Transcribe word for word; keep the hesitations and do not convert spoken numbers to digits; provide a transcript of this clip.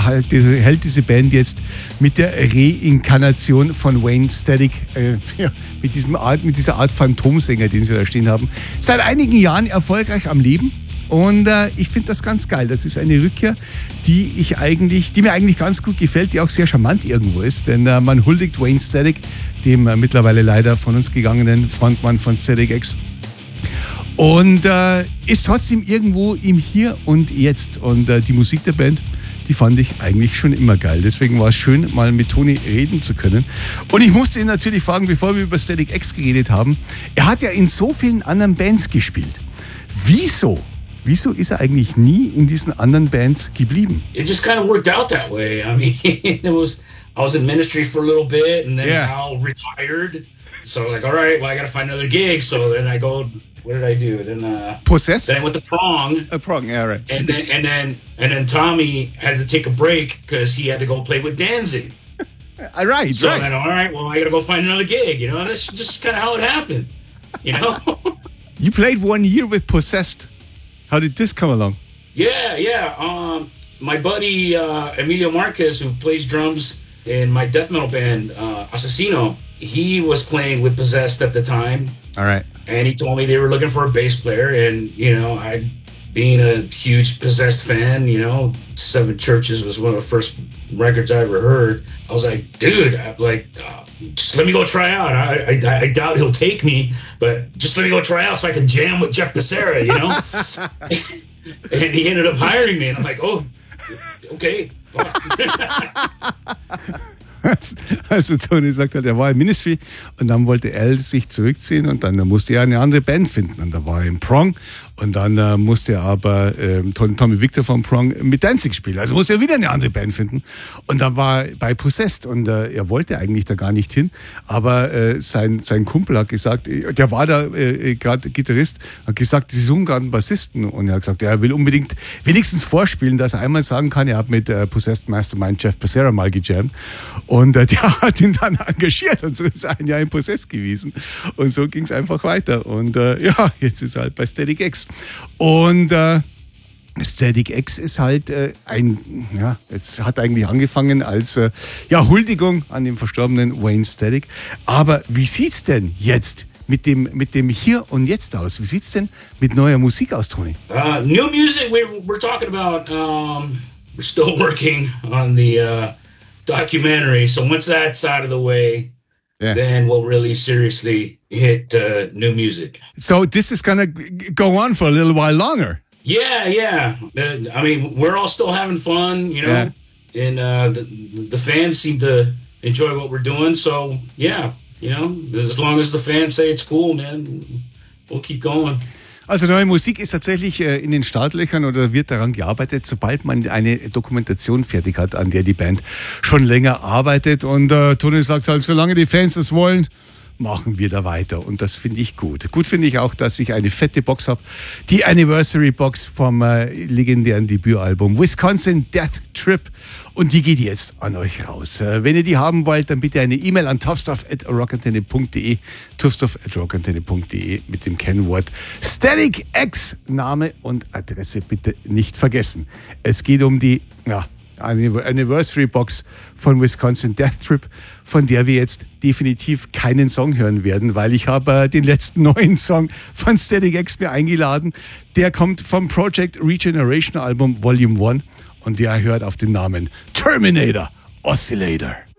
halt diese, hält diese Band jetzt mit der Reinkarnation von Wayne Static, äh, ja, mit, diesem Art, mit dieser Art Phantomsänger, den sie da stehen haben, seit einigen Jahren erfolgreich am Leben. Und äh, ich finde das ganz geil. Das ist eine Rückkehr, die ich eigentlich, die mir eigentlich ganz gut gefällt, die auch sehr charmant irgendwo ist. Denn äh, man huldigt Wayne Static, dem äh, mittlerweile leider von uns gegangenen Frontmann von Static X. Und äh, ist trotzdem irgendwo im Hier und Jetzt. Und äh, die Musik der Band, die fand ich eigentlich schon immer geil. Deswegen war es schön, mal mit Toni reden zu können. Und ich musste ihn natürlich fragen, bevor wir über Static X geredet haben, er hat ja in so vielen anderen Bands gespielt. Wieso? Wieso ist er eigentlich nie in diesen anderen Bands geblieben? It just kind of worked out that way. I mean, it was I was in ministry for a little bit, and then yeah. Al retired. So like, all right, well, I got to find another gig. So then I go. What did I do? Then uh, Possessed. Then I went to Prong. A Prong, yeah, right. And then and then and then Tommy had to take a break because he had to go play with Danzig. All right, so right. then, all right, well, I got to go find another gig. You know, that's just kind of how it happened. You know. You played one year with Possessed. How did this come along? Yeah, yeah. Um, my buddy uh, Emilio Marquez, who plays drums in my death metal band uh, Assassino, he was playing with Possessed at the time. All right. And he told me they were looking for a bass player, and you know, I, being a huge Possessed fan, you know, Seven Churches was one of the first records I ever heard. I was like, dude, I, like, uh, just let me go try out. I, I I doubt he'll take me, but just let me go try out so I can jam with Jeff Becerra, you know. And he ended up hiring me, and I'm like, oh, okay. Also Tony sagt halt, er war im Ministry und dann wollte Al sich zurückziehen und dann musste er eine andere Band finden. Und da war er im Prong und dann äh, musste er aber äh, Tommy Victor von Prong mit Danzig spielen. Also musste er wieder eine andere Band finden. Und da war er bei Possessed und äh, er wollte eigentlich da gar nicht hin. Aber äh, sein, sein Kumpel hat gesagt, der war da äh, gerade Gitarrist, hat gesagt, sie suchen gerade einen Bassisten. Und er hat gesagt, er will unbedingt wenigstens vorspielen, dass er einmal sagen kann, er hat mit äh, Possessed Mastermind Jeff Becerra mal gejammt. Und äh, der hat ihn dann engagiert und so ist er ein Jahr im Possessed gewesen. Und so ging es einfach weiter. Und äh, ja, jetzt ist er halt bei Static X. Und äh, Static X ist halt äh, ein, ja, es hat eigentlich angefangen als äh, ja, Huldigung an den verstorbenen Wayne Static. Aber wie sieht's denn jetzt mit dem, mit dem Hier und Jetzt aus? Wie sieht's denn mit neuer Musik aus, Toni? Uh, new music, we're, we're talking about, um, we're still working on the uh, documentary. So once that side of the way, yeah. Then we'll really seriously hit uh, new music. So this is gonna go on for a little while longer. Yeah, yeah. Uh, I mean, we're all still having fun, you know, yeah. and uh, the the fans seem to enjoy what we're doing. So yeah, you know, as long as the fans say it's cool, man, we'll keep going. Also neue Musik ist tatsächlich in den Startlöchern oder wird daran gearbeitet, sobald man eine Dokumentation fertig hat, an der die Band schon länger arbeitet. Und äh, Toni sagt halt, solange die Fans das wollen, machen wir da weiter. Und das finde ich gut. Gut finde ich auch, dass ich eine fette Box habe. Die Anniversary Box vom äh, legendären Debütalbum Wisconsin Death Trip. Und die geht jetzt an euch raus. Äh, wenn ihr die haben wollt, dann bitte eine E-Mail an toughstuff at rockantenne punkt de. toughstuff at rockantenne punkt de mit dem Kennwort Static X. Name und Adresse bitte nicht vergessen. Es geht um die, ja, Anniversary Box von Wisconsin Death Trip, von der wir jetzt definitiv keinen Song hören werden, weil ich habe äh, den letzten neuen Song von Static X mir eingeladen. Der kommt vom Project Regeneration Album Volume eins und der hört auf den Namen Terminator Oscillator.